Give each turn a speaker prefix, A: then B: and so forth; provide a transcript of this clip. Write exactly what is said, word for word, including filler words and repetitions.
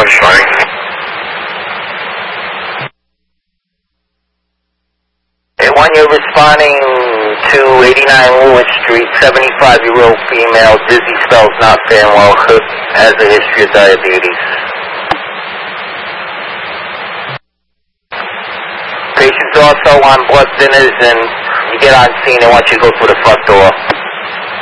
A: one responding.
B: A one, you're responding to eighty-nine Lewis Street, seventy-five-year-old female, dizzy, spells not fair and well, has a history of diabetes. Patient's also on blood thinners, and you get on scene and want you to go through the front door.